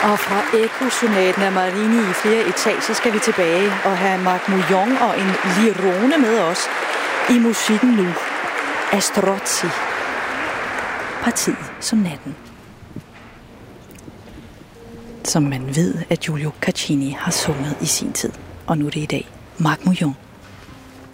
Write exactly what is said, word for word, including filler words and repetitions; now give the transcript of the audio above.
Og fra Eko-sonaten af Marini i flere etager skal vi tilbage og have Marc Mouillon og en lirone med os i musikken nu. Astrozzi. Partiet som natten. Som man ved, at Giulio Caccini har sunget i sin tid. Og nu er det i dag Marc Mouillon.